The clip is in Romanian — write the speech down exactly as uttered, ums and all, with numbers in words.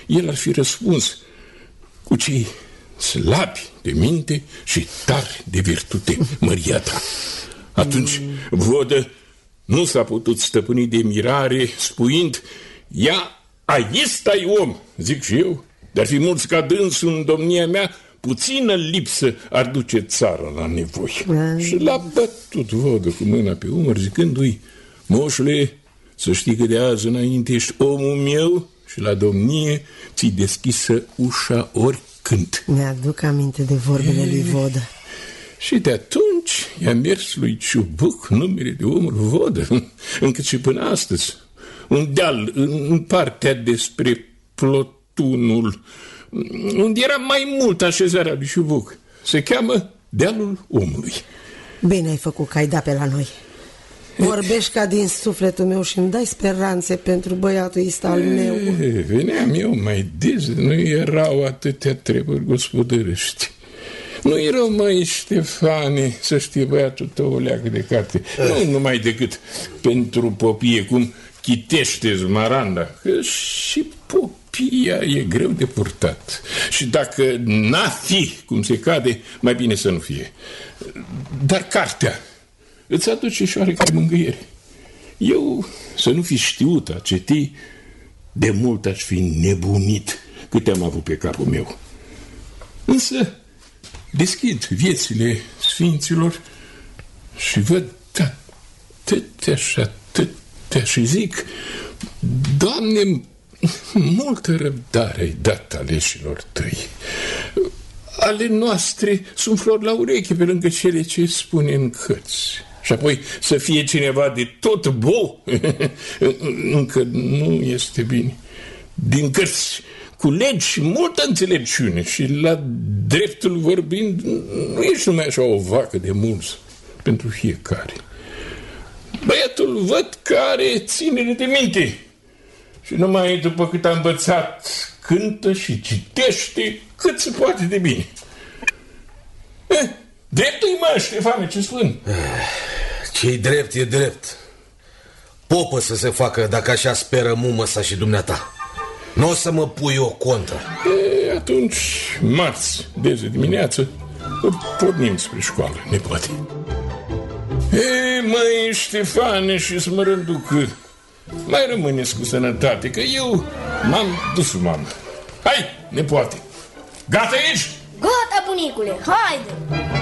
el ar fi răspuns cu cei slabi de minte și tari de virtute, măria ta. Atunci Vodă nu s-a putut stăpâni de mirare, spuind: ia, aici-i om, zic și eu, dar fi mulți ca dânsul în domnia mea, puțină lipsă ar duce țara la nevoi. Mm. Și l-a bătut Vodă cu mâna pe umăr, zicându-i: moșule, să știi că de azi înainte ești omul meu și la domnie ți-i deschisă ușa oricând. Mi-aduc aminte de vorbele lui Vodă. Și de atunci i-a mers lui Ciubuc numele de omul Vodă, încât și până astăzi un deal în partea despre Plotunul, unde era mai mult așezarea lui Ciubuc, se cheamă Dealul Omului. Bine ai făcut că ai dat pe la noi. Vorbești ca din sufletul meu și îmi dai speranțe pentru băiatul ăsta al meu. E, veneam eu mai des, nu erau atâtea treburi gospodărești. Nu erau, mai Ștefane, să știi, băiatul tău o leagă de carte. Uh. Nu numai decât pentru popie, cum chitește Zmaranda, că și popia e greu de purtat. Și dacă n-a fi cum se cade, mai bine să nu fie. Dar cartea îți aduce și oarecare mângâiere. Eu, să nu fi știut a citi, de mult aș fi nebunit câte am avut pe capul meu. Însă deschid viețile sfinților și văd atâtea și atâtea și zic: Doamne, multă răbdare ai dat aleșilor tăi. Ale noastre sunt flori la ureche pe lângă cele ce spune în cărți. Și apoi să fie cineva de tot bou încă nu este bine. Din cărți culegi și multă înțelepciune și la dreptul vorbind nu ești numai așa o vacă de mulți pentru fiecare. Băiatul văd că are ținere de minte și numai după cât a învățat cântă și citește cât se poate de bine. Eh, dreptul-i, mă, Ștefane, ce spun? Ce-i drept e drept. Popă să se facă dacă așa speră mumăsa și dumneata. Nu o să mă pui o contra. E, atunci, marți, de zi dimineață, pornim spre școală, nepoate. E, măi, Ștefane și Smărânducă, mai rămâneți cu sănătate, că eu m-am dus, mamă. Hai, nepoate, gata aici? Gata, bunicule, haide!